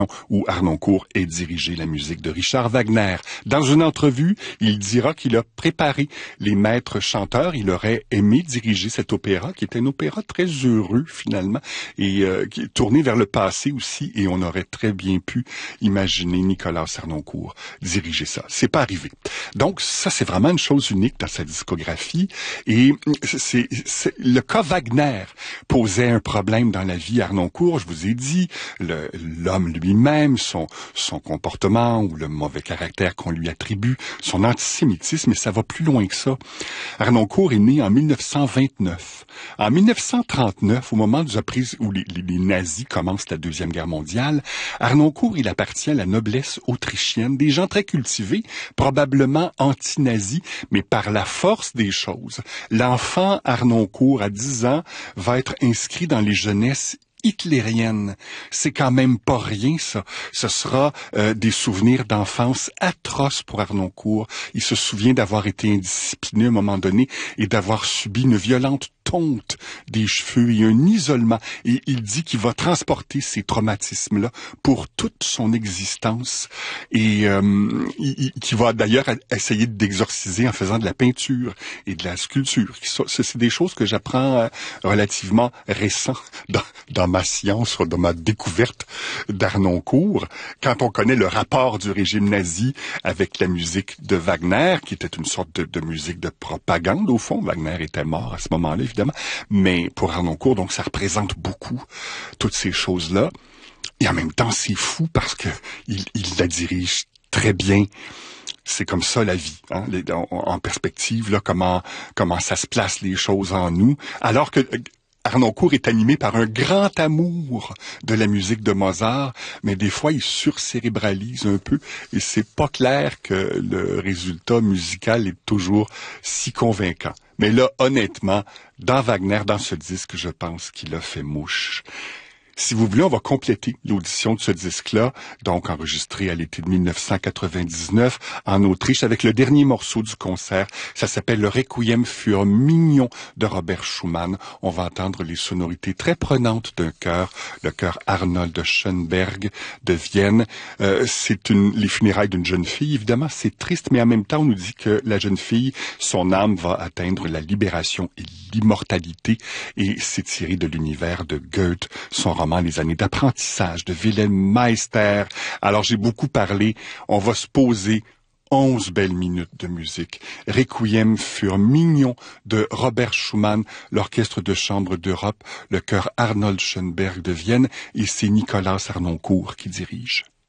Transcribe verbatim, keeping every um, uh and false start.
où Harnoncourt ait dirigé la musique de Richard Wagner. Dans une entrevue, il dira qu'il a préparé les maîtres chanteurs. Il aurait aimé diriger cet opéra, qui était un opéra très heureux finalement, et euh, qui est tourné vers le passé aussi, et on aurait très bien pu imaginer Nicolas Harnoncourt diriger ça. C'est pas arrivé. Donc ça, c'est vraiment une chose unique dans sa discographie, et c'est, c'est le cas Wagner posait un problème dans la vie Harnoncourt. Je vous ai dit, le, l'homme lui lui-même, son, son comportement ou le mauvais caractère qu'on lui attribue, son antisémitisme, et ça va plus loin que ça. Harnoncourt est né en mille neuf cent vingt-neuf. En mille neuf cent trente-neuf, au moment de la prise où les, les, les nazis commencent la Deuxième Guerre mondiale, Harnoncourt, il appartient à la noblesse autrichienne, des gens très cultivés, probablement anti-nazis, mais par la force des choses, l'enfant Harnoncourt, à dix ans, va être inscrit dans les jeunesses hitlérienne. C'est quand même pas rien, ça. Ce sera euh, des souvenirs d'enfance atroces pour Harnoncourt. Il se souvient d'avoir été indiscipliné à un moment donné et d'avoir subi une violente tonte des cheveux et un isolement. Et il dit qu'il va transporter ces traumatismes-là pour toute son existence et euh, il, qui va d'ailleurs essayer d'exorciser en faisant de la peinture et de la sculpture. C'est des choses que j'apprends euh, relativement récent dans, dans ma science, dans ma découverte d'Harnoncourt, quand on connaît le rapport du régime nazi avec la musique de Wagner, qui était une sorte de, de musique de propagande, au fond. Wagner était mort à ce moment-là, évidemment, mais pour Harnoncourt, donc, ça représente beaucoup toutes ces choses-là. Et en même temps, c'est fou parce que il, il la dirige très bien. C'est comme ça la vie, hein, en, en perspective, là, comment, comment ça se place les choses en nous. Alors que Harnoncourt est animé par un grand amour de la musique de Mozart, mais des fois il surcérébralise un peu et c'est pas clair que le résultat musical est toujours si convaincant. Mais là, honnêtement, dans Wagner, dans ce disque, je pense qu'il a fait mouche. Si vous voulez, on va compléter l'audition de ce disque-là, donc enregistré à l'été de mille neuf cent quatre-vingt-dix-neuf en Autriche, avec le dernier morceau du concert. Ça s'appelle le Requiem für Mignon de Robert Schumann. On va entendre les sonorités très prenantes d'un chœur, le chœur Arnold Schönberg de Vienne. Euh, c'est une, les funérailles d'une jeune fille. Évidemment, c'est triste, mais en même temps, on nous dit que la jeune fille, son âme va atteindre la libération et l'immortalité, et c'est tiré de l'univers de Goethe, son roman Les années d'apprentissage de Wilhelm Meister. Alors j'ai beaucoup parlé, on va se poser onze belles minutes de musique. Requiem für Mignon de Robert Schumann, l'Orchestre de chambre d'Europe, le chœur Arnold Schönberg de Vienne, et c'est Nicolas Harnoncourt qui dirige.